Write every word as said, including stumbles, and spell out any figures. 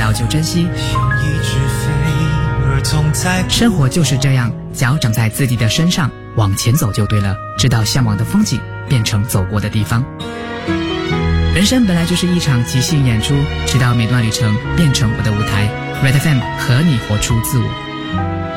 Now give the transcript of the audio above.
到就珍惜。生活就是这样，脚长在自己的身上，往前走就对了，直到向往的风景变成走过的地方。人生本来就是一场即兴演出，直到每段旅程变成我的舞台。Red F M 和你活出自我。